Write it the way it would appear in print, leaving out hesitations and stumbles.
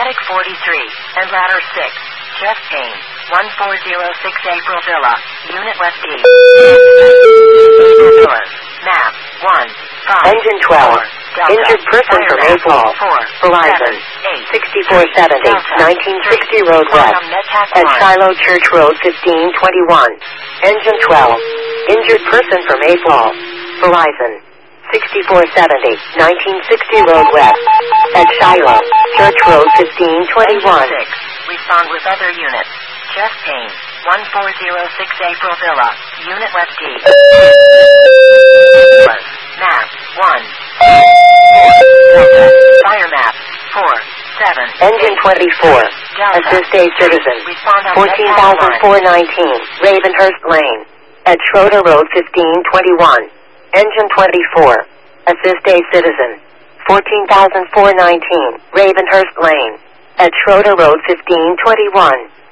Medic 43, and Ladder 6, Jeff Payne, 1406 April Villa, Unit West D. April Villas, Map 1, 5, Engine 12. 4, Delta, Injured person from April. 4, Verizon. 7, 8, 6470, Delta, 1960 Road West. At 1. Shiloh Church Road 1521. Engine 12. Injured person from April. Verizon. 6470, 1960 Road West. At Shiloh Church Road 1521. Respond with other units. Jeff Payne, 1406 April Villa, Unit West D. Map 1. Delta. Fire map 4, 7. Engine 24. Delta. Assist a citizen. Respond on 14,419 Ravenhurst Lane. At Schroeder Road 1521. Engine 24. Assist a citizen. 14,419 Ravenhurst Lane. At Schroeder Road 1521.